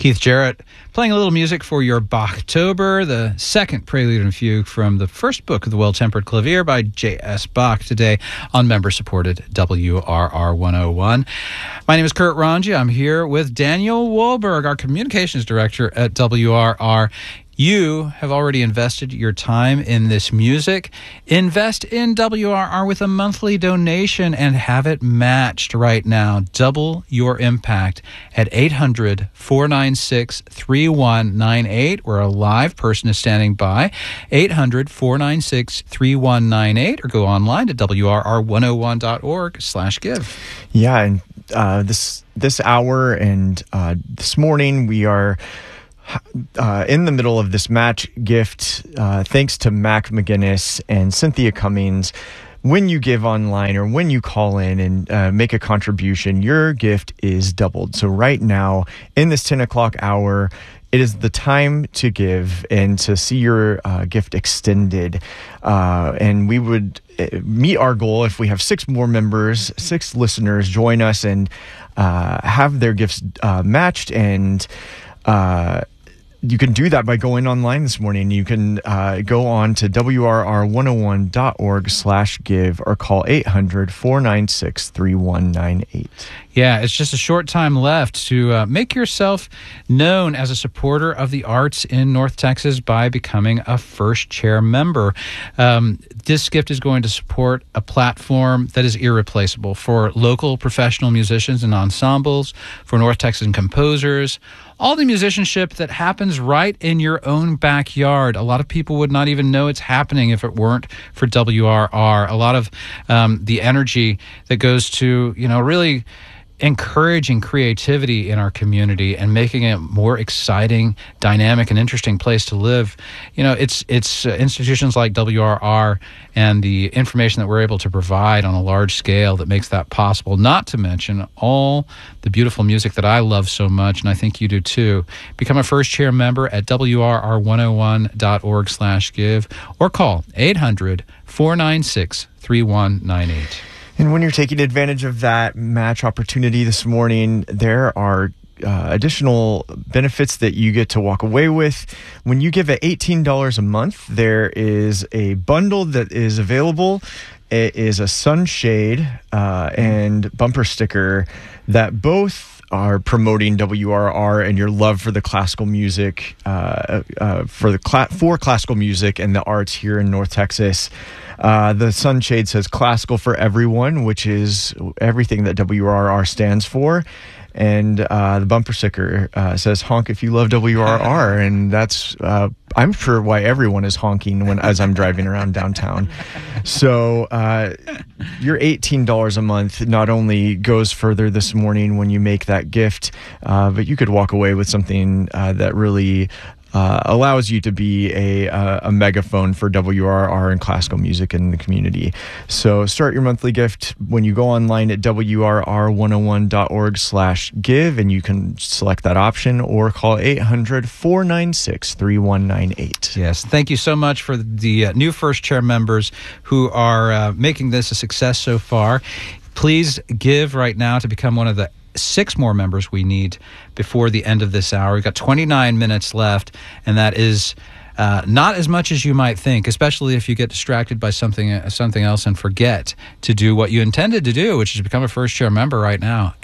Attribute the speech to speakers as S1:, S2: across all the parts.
S1: Keith Jarrett playing a little music for your Bachtober, the second prelude and fugue from the first book of the Well-Tempered Clavier by J.S. Bach, today on member-supported WRR 101. My name is Kurt Ranji. I'm here with Daniel Wahlberg, our communications director at WRR. You have already invested your time in this music. Invest in WRR with a monthly donation and have it matched right now. Double your impact at 800-496-3198, where a live person is standing by. 800-496-3198, or go online to WRR101.org/give.
S2: Yeah, and this hour and this morning we are in the middle of this match gift, thanks to Mac McGinnis and Cynthia Cummings. When you give online or when you call in and make a contribution, your gift is doubled. So right now, in this 10 o'clock hour, it is the time to give and to see your gift extended. And we would meet our goal if we have 6 more members, 6 listeners join us and have their gifts matched. And you can do that by going online this morning. You can go on to WRR101.org/give or call 800-496-3198.
S1: Yeah, it's just a short time left to make yourself known as a supporter of the arts in North Texas by becoming a first chair member. This gift is going to support a platform that is irreplaceable for local professional musicians and ensembles, for North Texan composers, all the musicianship that happens right in your own backyard. A lot of people would not even know it's happening if it weren't for WRR. A lot of the energy that goes to, really encouraging creativity in our community and making it a more exciting, dynamic, and interesting place to live. It's institutions like WRR and the information that we're able to provide on a large scale that makes that possible, not to mention all the beautiful music that I love so much, and I think you do too. Become a first chair member at WRR101.org/give or call 800-496-3198.
S2: And when you're taking advantage of that match opportunity this morning, there are additional benefits that you get to walk away with. When you give at $18 a month, there is a bundle that is available. It is a sunshade and bumper sticker that both are promoting WRR and your love for the classical music, for classical music and the arts here in North Texas. The sunshade says classical for everyone, which is everything that WRR stands for. And the bumper sticker says honk if you love WRR. And that's, I'm sure, why everyone is honking as I'm driving around downtown. So your $18 a month not only goes further this morning when you make that gift, but you could walk away with something that really allows you to be a megaphone for WRR and classical music in the community. So start your monthly gift when you go online at WRR101.org/give, and you can select that option or call 800-496-3198.
S1: Yes, thank you so much for the new first chair members who are making this a success so far. Please give right now to become one of the 6 more members we need before the end of this hour. We've got 29 minutes left, and that is not as much as you might think, especially if you get distracted by something else and forget to do what you intended to do, which is become a first chair member right now.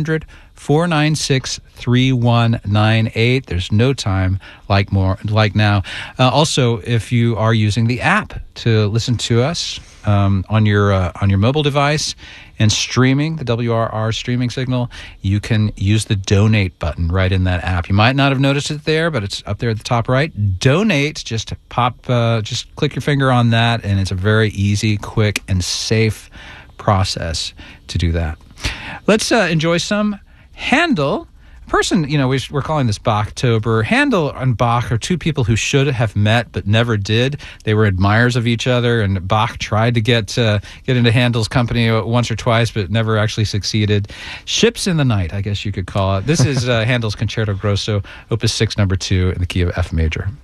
S1: 800-496-3198. There's no time like now. Also, if you are using the app to listen to us on your mobile device and streaming the WRR streaming signal, you can use the donate button right in that app. You might not have noticed it there, but it's up there at the top right. Donate, just click your finger on that, and it's a very easy, quick, and safe process to do that. Let's enjoy some Handel. Person, we're calling this Bachtober. Handel and Bach are 2 people who should have met but never did. They were admirers of each other, and Bach tried to get into Handel's company once or twice but never actually succeeded. Ships in the Night, I guess you could call it. This is Handel's Concerto Grosso, Opus 6, number 2, in the key of F major.